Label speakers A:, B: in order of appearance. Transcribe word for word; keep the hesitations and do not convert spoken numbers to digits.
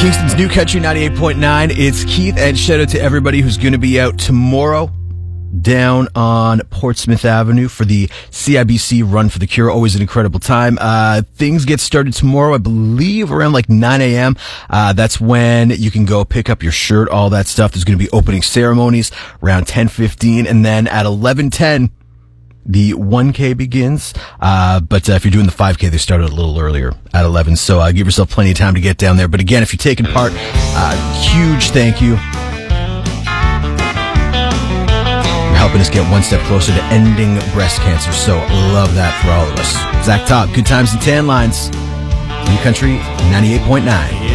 A: Kingston's New Country ninety-eight point nine. It's Keith, and shout out to everybody who's going to be out tomorrow down on Portsmouth Avenue for the C I B C Run for the Cure. Always an incredible time. Uh, things get started tomorrow, I believe, around like nine a.m. Uh, that's when you can go pick up your shirt, all that stuff. There's going to be opening ceremonies around ten fifteen, and then at eleven ten, the one K begins, uh, but uh, if you're doing the five K, they started a little earlier at eleven, so uh, give yourself plenty of time to get down there. But again, if you're taking part, uh, huge thank you. You're helping us get one step closer to ending breast cancer, so love that for all of us. Zach Top, Good Times and Tan Lines, New Country ninety-eight point nine.